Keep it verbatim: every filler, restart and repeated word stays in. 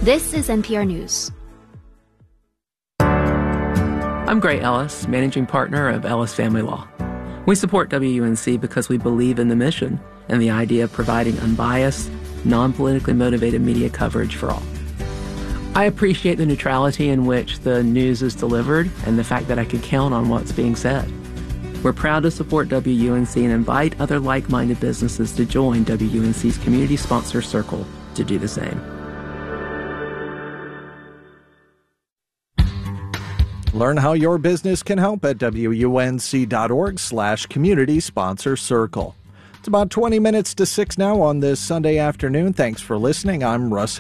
This is N P R News. I'm Gray Ellis, managing partner of Ellis Family Law. We support W U N C because we believe in the mission and the idea of providing unbiased, non-politically motivated media coverage for all. I appreciate the neutrality in which the news is delivered and the fact that I can count on what's being said. We're proud to support W U N C and invite other like-minded businesses to join W U N C's community sponsor circle to do the same. Learn how your business can help at W U N C.org slash community sponsor circle. It's about twenty minutes to six now on this Sunday afternoon. Thanks for listening. I'm Russ